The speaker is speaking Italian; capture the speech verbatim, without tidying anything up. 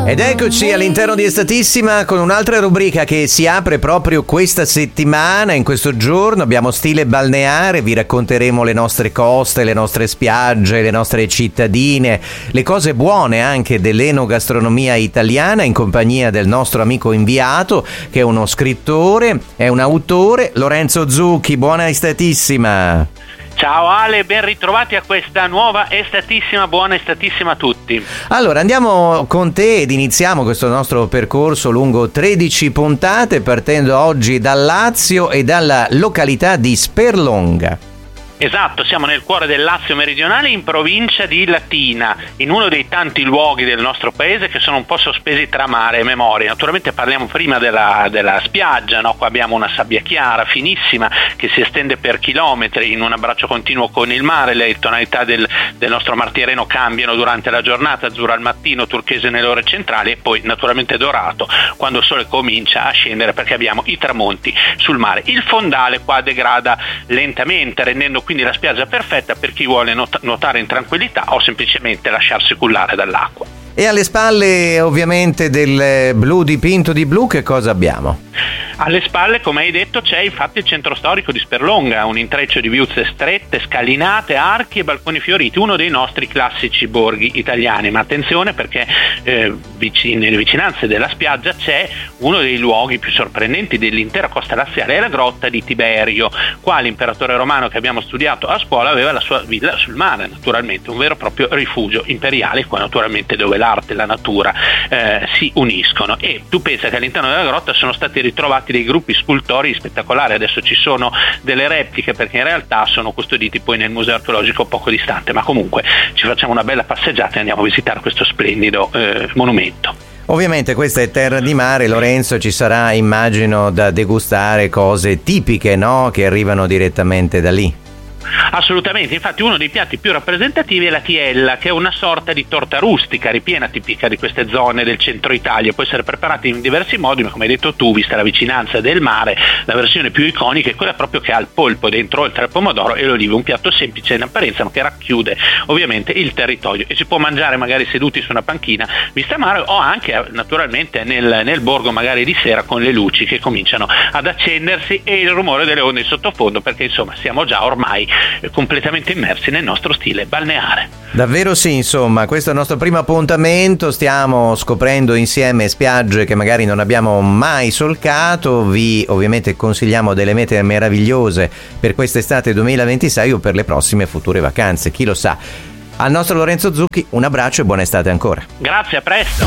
Ed eccoci all'interno di Estatissima con un'altra rubrica che si apre proprio questa settimana, in questo giorno. Abbiamo stile balneare, vi racconteremo le nostre coste, le nostre spiagge, le nostre cittadine, le cose buone anche dell'enogastronomia italiana, in compagnia del nostro amico inviato che è uno scrittore, è un autore, Lorenzo Zucchi. Buona Estatissima! Ciao Ale, ben ritrovati a questa nuova Estatissima, buona Estatissima a tutti. Allora andiamo con te ed iniziamo questo nostro percorso lungo tredici puntate, partendo oggi dal Lazio e dalla località di Sperlonga. Esatto, siamo nel cuore del Lazio meridionale, in provincia di Latina, in uno dei tanti luoghi del nostro paese che sono un po' sospesi tra mare e memoria. Naturalmente parliamo prima della, della spiaggia, no? Qua abbiamo una sabbia chiara, finissima, che si estende per chilometri in un abbraccio continuo con il mare. Le tonalità del, del nostro Mar Tirreno cambiano durante la giornata, azzurro al mattino, turchese nelle ore centrali e poi naturalmente dorato quando il sole comincia a scendere, perché abbiamo i tramonti sul mare. Il fondale qua degrada lentamente, rendendo quindi la spiaggia perfetta per chi vuole nuot- nuotare in tranquillità o semplicemente lasciarsi cullare dall'acqua. E alle spalle ovviamente del blu dipinto di blu che cosa abbiamo? Alle spalle, come hai detto, c'è infatti il centro storico di Sperlonga, un intreccio di viuzze strette, scalinate, archi e balconi fioriti, uno dei nostri classici borghi italiani. Ma attenzione, perché eh, vicin- nelle vicinanze della spiaggia c'è uno dei luoghi più sorprendenti dell'intera costa laziale, è la grotta di Tiberio. Qua l'imperatore romano che abbiamo studiato a scuola aveva la sua villa sul mare, naturalmente, un vero e proprio rifugio imperiale, qua naturalmente dove l'arte e la natura eh, si uniscono. E tu pensa che all'interno della grotta sono stati ritrovati dei gruppi scultori spettacolari. Adesso ci sono delle repliche perché in realtà sono custoditi poi nel museo archeologico poco distante, ma comunque ci facciamo una bella passeggiata e andiamo a visitare questo splendido eh, monumento. Ovviamente questa è terra di mare, Lorenzo, ci sarà, immagino, da degustare cose tipiche, no? Che arrivano direttamente da lì. Assolutamente, infatti uno dei piatti più rappresentativi è la tiella, che è una sorta di torta rustica ripiena, tipica di queste zone del centro Italia. Può essere preparata in diversi modi, ma come hai detto tu, vista la vicinanza del mare, la versione più iconica è quella proprio che ha il polpo dentro, oltre al pomodoro e l'olivo, un piatto semplice in apparenza ma che racchiude ovviamente il territorio e si può mangiare magari seduti su una panchina vista mare o anche naturalmente nel, nel borgo magari di sera con le luci che cominciano ad accendersi e il rumore delle onde in sottofondo, perché insomma siamo già ormai completamente immersi nel nostro stile balneare. Davvero sì, insomma, questo è il nostro primo appuntamento, stiamo scoprendo insieme spiagge che magari non abbiamo mai solcato. Vi ovviamente consigliamo delle mete meravigliose per quest'estate duemilaventisei o per le prossime future vacanze, chi lo sa. Al nostro Lorenzo Zucchi un abbraccio e buona estate ancora. Grazie, a presto.